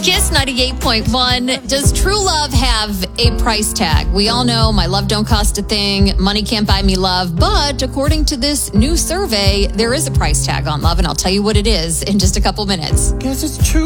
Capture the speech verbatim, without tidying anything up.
Kiss ninety-eight point one. Does true love have a price tag? We all know my love don't cost a thing. Money can't buy me love. But according to this new survey, there is a price tag on love, and I'll tell you what it is in just a couple minutes. Guess it's true.